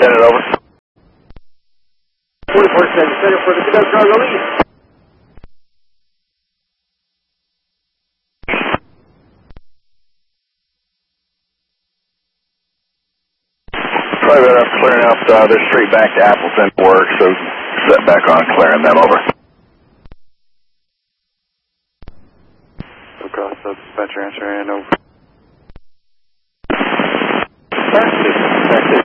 Lieutenant, over. 44-7 center for the Cadet Cargo East. Private, I'm clearing out this street back to Appleton work, so set back on clearing them, over. Across the dispatcher answering, over.